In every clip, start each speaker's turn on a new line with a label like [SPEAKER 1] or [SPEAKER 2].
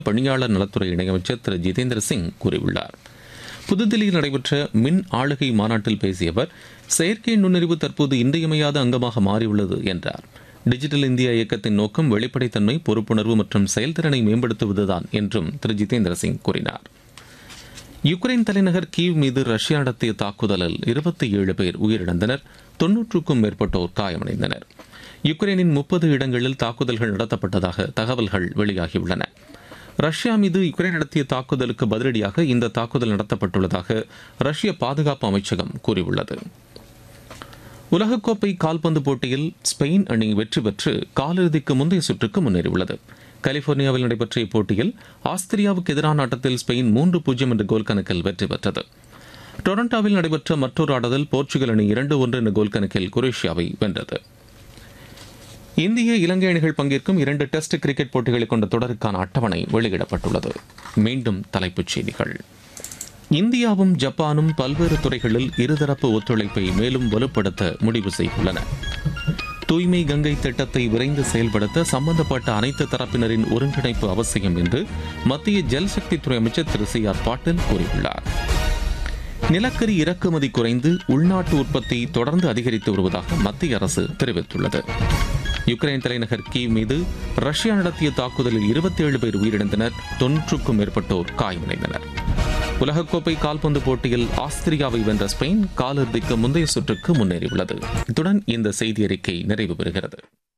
[SPEAKER 1] பணியாளர் நலத்துறை இணையமைச்சர் திரு ஜிதேந்திர சிங் கூறியுள்ளார். புதுதில்லியில் நடைபெற்ற மின் ஆளுகை மாநாட்டில் பேசிய அவர், செயற்கை நுண்ணறிவு தற்போது இன்றியமையாத அங்கமாக மாறியுள்ளது என்றார். டிஜிட்டல் இந்தியா இயக்கத்தின் நோக்கம் வெளிப்படைத்தன்மை, பொறுப்புணர்வு மற்றும் செயல்திறனை மேம்படுத்துவதுதான் என்றும் திரு ஜிதேந்திர சிங் கூறினார். யுக்ரைன் தலைநகர் கீவ் மீது ரஷ்யா நடத்திய தாக்குதலில் 27 பேர் உயிரிழந்தனர், 90க்கும் மேற்பட்டோர் காயமடைந்தனர். யுக்ரைனின் 30 இடங்களில் தாக்குதல்கள் நடத்தப்பட்டதாக தகவல்கள் வெளியாகியுள்ளன. ரஷ்யா மீது யுக்ரைன் நடத்திய தாக்குதலுக்கு பதிலடியாக இந்த தாக்குதல் நடத்தப்பட்டுள்ளதாக ரஷ்ய பாதுகாப்பு அமைச்சகம் கூறியுள்ளது. உலகக்கோப்பை கால்பந்து போட்டியில் ஸ்பெயின் அணி வெற்றி பெற்று காலிறுதிக்கு முந்தைய சுற்றுக்கு முன்னேறியுள்ளது. கலிபோர்னியாவில் நடைபெற்ற இப்போட்டியில் ஆஸ்திரியாவுக்கு எதிரான ஆட்டத்தில் ஸ்பெயின் 3-0 என்ற கோல் கணக்கில் வெற்றி பெற்றது. டொரண்டோவில் நடைபெற்ற மற்றொரு ஆட்டத்தில் போர்ச்சுகல் அணி 2-1 என்ற கோல் கணக்கில் குரேஷியாவை வென்றது. இந்திய இலங்கை அணிகள் பங்கேற்கும் 2 டெஸ்ட் கிரிக்கெட் போட்டிகளை கொண்ட தொடருக்கான அட்டவணை வெளியிடப்பட்டுள்ளது. மீண்டும் தலைப்புச் செய்திகள். இந்தியாவும் ஜப்பானும் பல்வேறு துறைகளில் இருதரப்பு ஒத்துழைப்பை மேலும் வலுப்படுத்த முடிவு செய்துள்ளன. தூய்மை கங்கை திட்டத்தை விரைந்து செயல்படுத்த சம்பந்தப்பட்ட அனைத்து தரப்பினரின் ஒருங்கிணைப்பு அவசியம் என்று மத்திய ஜல்சக்தித்துறை அமைச்சர் திரு CR பாட்டீல் கூறியுள்ளார். நிலக்கரி இறக்குமதி குறைந்து உள்நாட்டு உற்பத்தி தொடர்ந்து அதிகரித்து வருவதாக மத்திய அரசு தெரிவித்துள்ளது. யுக்ரைன் தலைநகர் கீவ் மீது ரஷ்யா நடத்திய தாக்குதலில் 27 பேர் உயிரிழந்தனர், 90க்கும் மேற்பட்டோர் காயமடைந்தனர். உலகக்கோப்பை கால்பந்து போட்டியில் ஆஸ்திரியாவை வென்ற ஸ்பெயின் காலிறுதிக்கு முந்தைய சுற்றுக்கு முன்னேறியுள்ளது. இத்துடன் இந்த செய்தி அறிக்கை நிறைவு பெறுகிறது.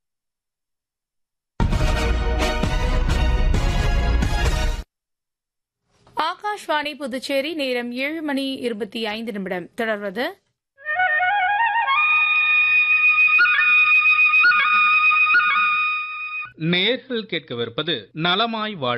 [SPEAKER 2] ஆகாஷ்வாணி புதுச்சேரி. நேரம் 7:25. தொடர்வது
[SPEAKER 3] நேயர்கள் கேட்கவிருப்பது நலமாய் வாழ.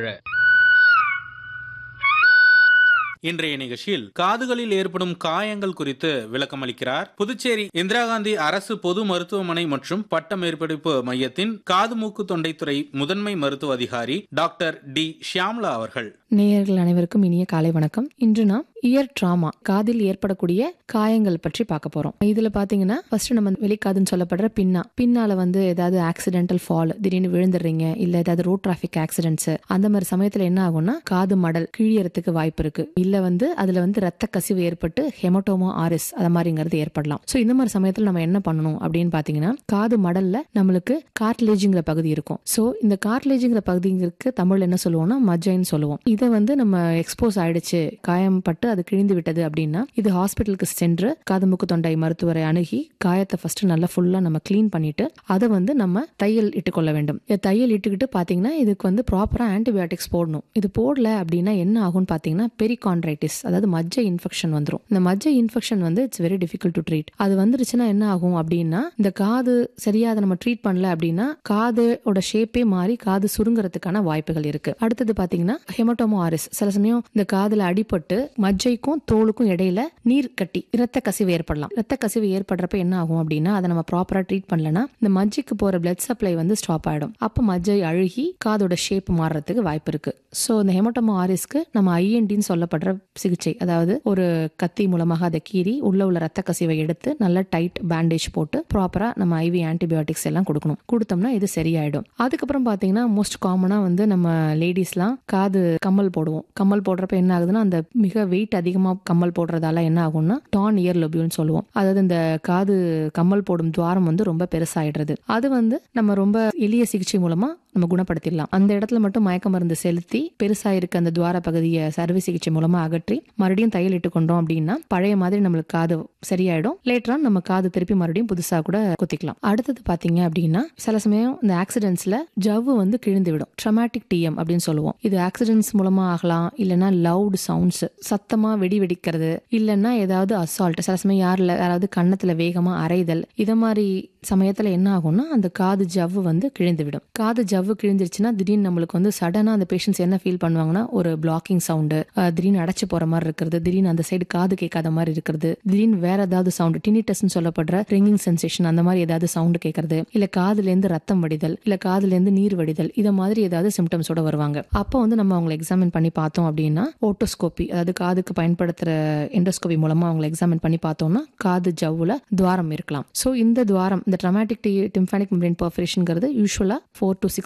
[SPEAKER 3] இன்றைய நிகழ்ச்சியில் காதுகளில் ஏற்படும் காயங்கள் குறித்து விளக்கம் அளிக்கிறார் புதுச்சேரி இந்திரா காந்தி அரசு பொது மருத்துவமனை மற்றும் பட்ட மேற்படிப்பு மையத்தின் காது மூக்கு தொண்டைத்துறை முதன்மை மருத்துவ அதிகாரி டாக்டர் டி ஷியாம்லா அவர்கள்.
[SPEAKER 4] நேயர்கள் அனைவருக்கும் இனிய காலை வணக்கம். இன்று நாம் இயர் டிராமா, காதில் ஏற்படக்கூடிய காயங்கள் பற்றி பார்க்க போறோம். இதுல பாத்தீங்கன்னா ஃபர்ஸ்ட் நம்ம வெளிக்காதுன்னு சொல்லப்படுற பின்னால ஏதாவது ஆக்சிடென்டல் ஃபால், திடீர்னு விழுந்துடுறீங்க, இல்ல ஏதாவது ரோட் டிராபிக் ஆக்சிடென்ட்ஸ், அந்த மாதிரி சமயத்துல என்ன ஆகும்னா காது மடல் கிழியறதுக்கு வாய்ப்பு இருக்கு. இல்ல அதுல ரத்த கசிவு ஏற்பட்டு ஹெமட்டோமா ஆரிஸ் அது மாதிரிங்கிறது ஏற்படலாம். சோ இந்த மாதிரி சமயத்துல நம்ம என்ன பண்ணணும் அப்படின்னு பாத்தீங்கன்னா, காது மடல்ல நம்மளுக்கு கார்ட்லேஜ்ங்கிற பகுதி இருக்கும். சோ இந்த கார்ட்லேஜ்ங்கிற பகுதிங்கிறதுக்கு தமிழ்ல என்ன சொல்லுவோம்னா மஜ்ஜைன்னு சொல்லுவோம். இதை நம்ம எக்ஸ்போஸ் ஆயிடுச்சு, காயம்பட்டு அது கிழிந்து விட்டது அப்படின்னா இது ஹாஸ்பிட்டலுக்கு சென்று காது மூக்கு தொண்டை மருத்துவரை அணுகி காயத்தை ஃபர்ஸ்ட் நல்லா ஃபுல்லா நம்ம கிளீன் பண்ணிட்டு அதை நம்ம தையல் இட்டுக்கொள்ள வேண்டும். தையல் இட்டுக்கிட்டு பாத்தீங்கன்னா இதுக்கு ப்ராப்பரா ஆன்டிபயோட்டிக்ஸ் போடணும். இது போடல அப்படின்னா என்ன ஆகும்னு பாத்தீங்கன்னா பெரிகான்ட்ரைட்டிஸ், அதாவது மஜ்ஜை இன்ஃபெக்ஷன் வந்துடும். இந்த மஜ்ஜை infection it's very difficult to treat. அது வந்துருச்சுன்னா என்ன ஆகும் அப்படின்னா, இந்த காது சரியா அதை நம்ம ட்ரீட் பண்ணல அப்படின்னா காதோட ஷேப்பே மாறி காது சுருங்குறதுக்கான வாய்ப்புகள் இருக்கு. அடுத்தது பாத்தீங்கன்னா ஹெமட்டோமா ஆரிஸ். சில சமயம் இந்த காதுல அடிபட்டு மஜ்ஜைக்கும் தோலுக்கும் இடையில நீர் கட்டி இரத்த கசிவு ஏற்படலாம். இரத்த கசிவு ஏற்படுறப்ப என்ன ஆகும் அப்படின்னா, அதை நம்ம ப்ராப்பரா ட்ரீட் பண்ணலன்னா இந்த மஜ்ஜைக்கு போற பிளட் சப்ளை ஸ்டாப் ஆயிடும். அப்ப மஜ்ஜை அழுகி காதோட ஷேப் மாறுறதுக்கு வாய்ப்பு இருக்கு. சோ இந்த ஹெமட்டோமா ஆரிஸ்க்கு நம்ம ஐஎன்டின்னு சொல்லப்படுற சிகிச்சை, அதாவது ஒரு கத்தி மூலமாக அதை கீறி உள்ள ரத்த கசிவை எடுத்து நல்ல டைட் பேண்டேஜ் போட்டு ப்ராப்பரா நம்ம ஐவி ஆன்டிபயோட்டிக்ஸ் எல்லாம் கொடுக்கணும். கொடுத்தோம்னா இது சரியாயிடும். அதுக்கப்புறம் பாத்தீங்கன்னா மோஸ்ட் காமனா நம்ம லேடிஸ்லாம் காது கம்மல் போடுவோம். கம்மல் போடுறப்ப என்ன ஆகுதுன்னா, அந்த மிக வெயிட் அதிகமா கம்மல் போடுறதால என்ன ஆகும்னா டான் இயர் லோபியூல்னு சொல்லுவோம். அதாவது இந்த காது கம்மல் போடும் துவாரம் ரொம்ப பெருசாயிடுறது. அது நம்ம ரொம்ப எளிய சிகிச்சை மூலமா நம்ம குணப்படுத்திடலாம். அந்த இடத்துல மட்டும் மயக்க மருந்து செலுத்தி பெருசா இருக்க அந்த துவார பகுதியை சர்வ சிகிச்சை மூலமா அகற்றி மறுபடியும் தையல் இட்டு கொண்டோம் அப்படின்னா பழைய மாதிரி நம்மளுக்கு காது சரியாயிடும். லேட்டரா நம்ம காது திருப்பி மறுபடியும் புதுசா கூட குத்திக்கலாம். அடுத்தது பாத்தீங்க அப்படின்னா, சில சமயம் இந்த ஆக்சிடென்ட்ஸ்ல ஜவ்வு கிழிந்து விடும். ட்ரமாட்டிக் டிஎம் அப்படின்னு சொல்லுவோம். இது ஆக்சிடென்ட்ஸ் மூலமா ஆகலாம், இல்லைன்னா லவுட் சவுண்ட்ஸ், சத்தமா வெடிக்கிறது, இல்லைன்னா ஏதாவது அசால்ட், சில சமயம் யாராவது கன்னத்துல வேகமா அரைதல், இத மாதிரி சமயத்துல என்ன ஆகும்னா அந்த காது ஜவ்வு கிழிந்து விடும். காது ஜவ்வு கிழிஞ்சிருச்சுன்னா திடீர்னு நம்மளுக்கு சடனா அந்த பேஷண்ட்ஸ் என்ன ஃபீல் பண்ணுவாங்கன்னா, ஒரு பிளாக்கிங் சவுண்டு, திடீர்னு அடைச்சு போற மாதிரி இருக்கிறது, திடீர்னு அந்த சைடு காது கேட்காத மாதிரி இருக்கிறது, திடீர்னு வேற ஏதாவது சவுண்ட், டினிட்டஸ்ன்னு சொல்லப்படுற ரிங்கிங் சென்சேஷன், அந்த மாதிரி ஏதாவது சவுண்ட் கேட்கறது, இல்ல காதுல இருந்து ரத்தம் வடிதல், இல்ல காதுல இருந்து நீர் வடிதல், இத மாதிரி ஏதாவது சிம்டம்ஸோட வருவாங்க. அப்போ நம்ம அவங்களை எக்ஸாமின் பண்ணி பார்த்தோம் அப்படின்னா ஓட்டோஸ்கோபி, அதாவது காதுக்கு பயன்படுத்துற எண்டோஸ்கோபி மூலமா அவங்களை எக்ஸாமின் பண்ணி பார்த்தோம்னா காது ஜவ்வுல துவாரம் இருக்கலாம். சோ இந்த துவாரம், இந்த ட்ரமாட்டிக் டிம்பானிக் மெம்பரேன் பெர்ஃபரேஷன்ங்கிறது யூசுவலா 4 to 6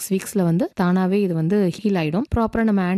[SPEAKER 4] வீக்ஸ்ல வந்து தானாவே இது வந்து ஹீல் ஆயிடும். ப்ராப்பரா நம்ம